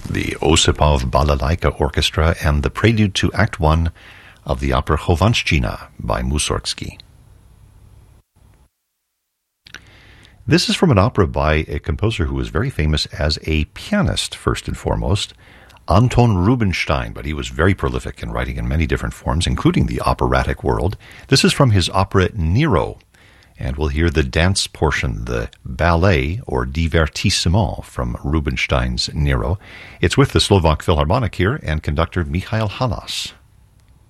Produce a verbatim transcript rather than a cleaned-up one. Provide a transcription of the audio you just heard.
the Osipov Balalaika Orchestra and the prelude to Act One of the opera Chovanshchina by Mussorgsky. This is from an opera by a composer who was very famous as a pianist, first and foremost, Anton Rubinstein, but he was very prolific in writing in many different forms, including the operatic world. This is from his opera Nero, and we'll hear the dance portion, the ballet or divertissement from Rubinstein's Nero. It's with the Slovak Philharmonic here and conductor Michael Halas.